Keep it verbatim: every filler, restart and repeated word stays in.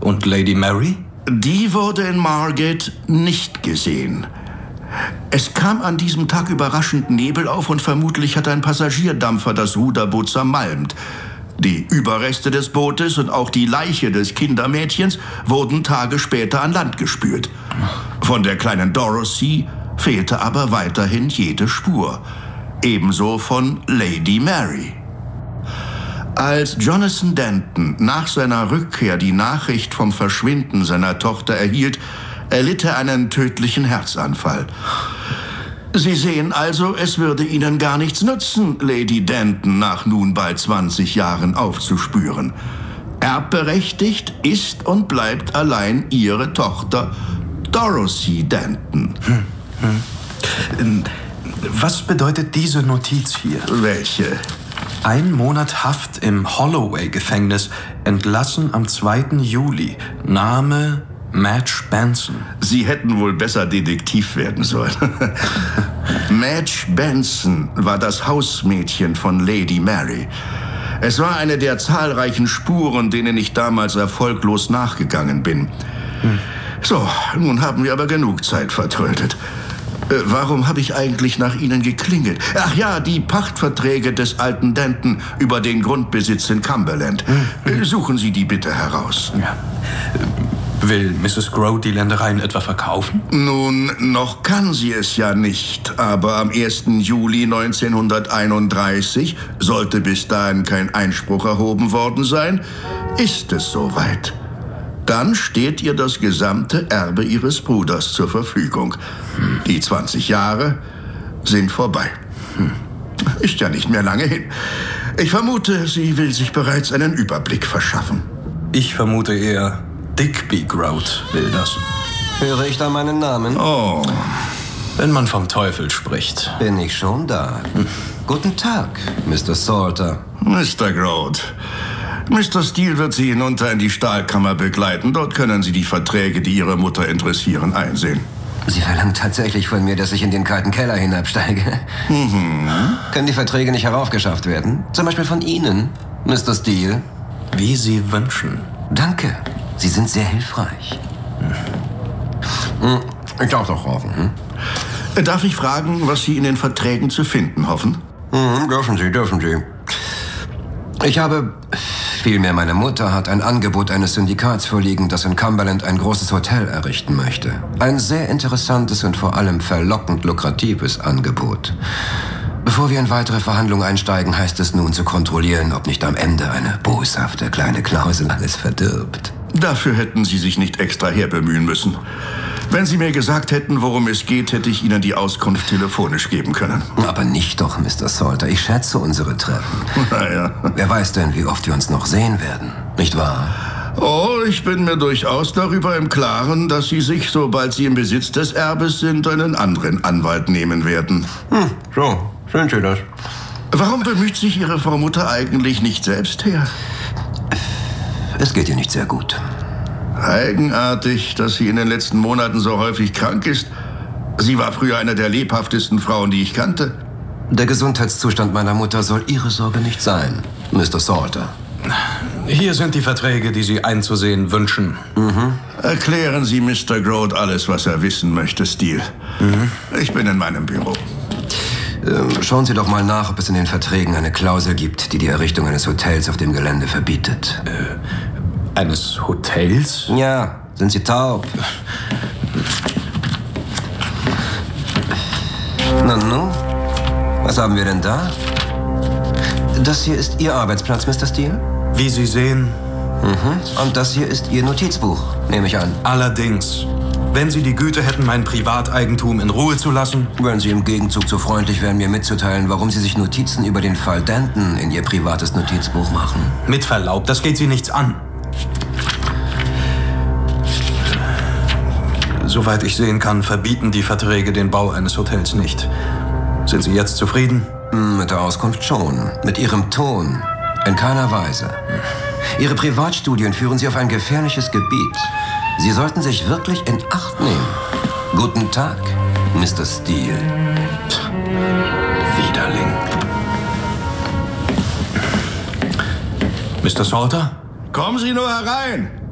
Und Lady Mary? Die wurde in Margate nicht gesehen. Es kam an diesem Tag überraschend Nebel auf und vermutlich hat ein Passagierdampfer das Ruderboot zermalmt. Die Überreste des Bootes und auch die Leiche des Kindermädchens wurden Tage später an Land gespült. Von der kleinen Dorothy fehlte aber weiterhin jede Spur. Ebenso von Lady Mary. Als Jonathan Denton nach seiner Rückkehr die Nachricht vom Verschwinden seiner Tochter erhielt, erlitt er einen tödlichen Herzanfall. Sie sehen also, es würde Ihnen gar nichts nützen, Lady Denton nach nun bald zwanzig Jahren aufzuspüren. Erbberechtigt ist und bleibt allein Ihre Tochter Dorothy Denton. Hm, hm. Was bedeutet diese Notiz hier? Welche? Ein Monat Haft im Holloway-Gefängnis, entlassen am zweiten Juli. Name Madge Benson. Sie hätten wohl besser Detektiv werden sollen. Madge Benson war das Hausmädchen von Lady Mary. Es war eine der zahlreichen Spuren, denen ich damals erfolglos nachgegangen bin. Hm. So, nun haben wir aber genug Zeit vertrödelt. Äh, warum habe ich eigentlich nach Ihnen geklingelt? Ach ja, die Pachtverträge des alten Denton über den Grundbesitz in Cumberland. Hm. Äh, suchen Sie die bitte heraus. Ja. Will Misses Grote die Ländereien etwa verkaufen? Nun, noch kann sie es ja nicht. Aber am ersten Juli neunzehnhunderteinunddreißig, sollte bis dahin kein Einspruch erhoben worden sein, ist es soweit. Dann steht ihr das gesamte Erbe ihres Bruders zur Verfügung. Hm. Die zwanzig Jahre sind vorbei. Hm. Ist ja nicht mehr lange hin. Ich vermute, sie will sich bereits einen Überblick verschaffen. Ich vermute eher, Digby Grote will das. Höre ich da meinen Namen? Oh. Wenn man vom Teufel spricht. Bin ich schon da. Hm. Guten Tag, Mister Salter. Mister Grote. Mister Steele wird Sie hinunter in die Stahlkammer begleiten. Dort können Sie die Verträge, die Ihre Mutter interessieren, einsehen. Sie verlangt tatsächlich von mir, dass ich in den kalten Keller hinabsteige. Mhm. Können die Verträge nicht heraufgeschafft werden? Zum Beispiel von Ihnen, Mister Steele? Wie Sie wünschen. Danke. Sie sind sehr hilfreich. Hm. Ich darf doch rauchen. Hm? Darf ich fragen, was Sie in den Verträgen zu finden hoffen? Hm, dürfen Sie, dürfen Sie. Ich habe... Vielmehr, meine Mutter hat ein Angebot eines Syndikats vorliegen, das in Cumberland ein großes Hotel errichten möchte. Ein sehr interessantes und vor allem verlockend lukratives Angebot. Bevor wir in weitere Verhandlungen einsteigen, heißt es nun zu kontrollieren, ob nicht am Ende eine boshafte kleine Klausel alles verdirbt. Dafür hätten Sie sich nicht extra herbemühen müssen. Wenn Sie mir gesagt hätten, worum es geht, hätte ich Ihnen die Auskunft telefonisch geben können. Aber nicht doch, Mister Salter. Ich schätze unsere Treffen. Naja. Wer weiß denn, wie oft wir uns noch sehen werden, nicht wahr? Oh, ich bin mir durchaus darüber im Klaren, dass Sie sich, sobald Sie im Besitz des Erbes sind, einen anderen Anwalt nehmen werden. Hm, so, sind Sie das? Warum bemüht sich Ihre Frau Mutter eigentlich nicht selbst her? Es geht ihr nicht sehr gut. Eigenartig, dass sie in den letzten Monaten so häufig krank ist. Sie war früher eine der lebhaftesten Frauen, die ich kannte. Der Gesundheitszustand meiner Mutter soll Ihre Sorge nicht sein, Mister Salter. Hier sind die Verträge, die Sie einzusehen wünschen. Mhm. Erklären Sie Mister Grote alles, was er wissen möchte, Steele. Mhm. Ich bin in meinem Büro. Ähm, schauen Sie doch mal nach, ob es in den Verträgen eine Klausel gibt, die die Errichtung eines Hotels auf dem Gelände verbietet. Äh, eines Hotels? Ja, sind Sie taub? Na nun, was haben wir denn da? Das hier ist Ihr Arbeitsplatz, Mister Steele? Wie Sie sehen. Mhm. Und das hier ist Ihr Notizbuch, nehme ich an. Allerdings. Wenn Sie die Güte hätten, mein Privateigentum in Ruhe zu lassen. Wenn Sie im Gegenzug so freundlich wären, mir mitzuteilen, warum Sie sich Notizen über den Fall Denton in Ihr privates Notizbuch machen. Mit Verlaub, das geht Sie nichts an. Soweit ich sehen kann, verbieten die Verträge den Bau eines Hotels nicht. Sind Sie jetzt zufrieden? Mit der Auskunft schon. Mit Ihrem Ton. In keiner Weise. Ihre Privatstudien führen Sie auf ein gefährliches Gebiet. Sie sollten sich wirklich in Acht nehmen. Guten Tag, Mister Steele. Widerling. Mister Salter? Kommen Sie nur herein!